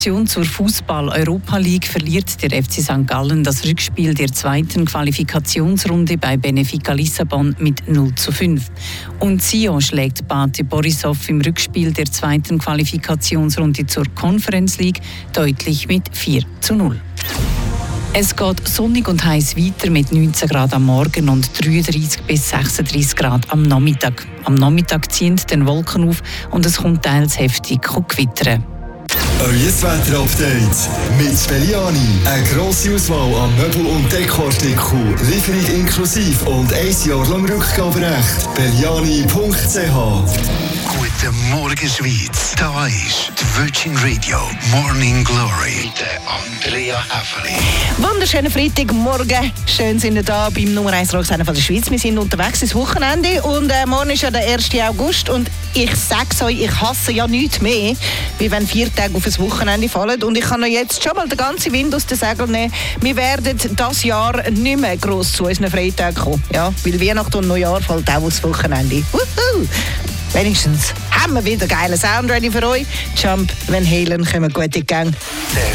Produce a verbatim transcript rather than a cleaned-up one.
Zur Fußball-Europa League verliert der F C Sankt Gallen das Rückspiel der zweiten Qualifikationsrunde bei Benfica Lissabon mit null zu fünf. Und Sion schlägt Bate Borisov im Rückspiel der zweiten Qualifikationsrunde zur Conference League deutlich mit vier zu null. Es geht sonnig und heiß weiter mit neunzehn Grad am Morgen und dreiunddreißig bis sechsunddreißig Grad am Nachmittag. Am Nachmittag ziehen den Wolken auf und es kommt teils heftig gewittern. Euer Wetter-Update mit Belliani. Eine grosse Auswahl an Möbel- und Dekoartikeln, Lieferung inklusive und ein Jahr lang Rückgaberecht. Belliani punkt c h. Guten Morgen, Schweiz. Da ist die Virgin Radio Morning Glory mit Andrea Häfeli. Wunderschönen Freitagmorgen. Schön sind wir da beim Nummer eins Rocksender von der Schweiz. Wir sind unterwegs ins Wochenende und äh, morgen ist ja der erste August und ich sag's euch, ich hasse ja nichts mehr, wie wenn vier Tage auf ein Wochenende fallen. Und ich kann euch jetzt schon mal den ganzen Wind aus den Segeln nehmen. Wir werden dieses Jahr nicht mehr gross zu unseren Freitagen kommen. Ja, weil Weihnachten und Neujahr fällt auch aufs Wochenende. Wuhu! Wenigstens haben wir wieder geile Sound ready für euch. Jump Van Halen, kommen gut in die Gang.